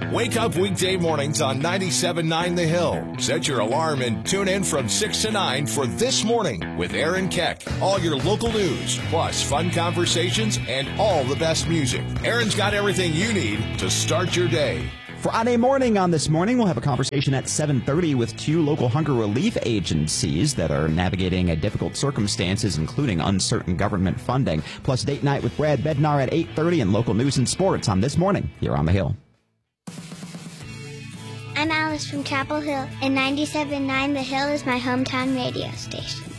Wake up weekday mornings on 97.9 The Hill. Set your alarm and tune in from 6 to 9 for This Morning with Aaron Keck. All your local news, plus fun conversations and all the best music. Aaron's got everything you need to start your day. Friday morning on This Morning, we'll have a conversation at 7:30 with two local hunger relief agencies that are navigating difficult circumstances, including uncertain government funding. Plus, date night with Brad Bednar at 8:30 and local news and sports on This Morning here on The Hill. I'm Alice from Chapel Hill, and 97.9 The Hill is my hometown radio station.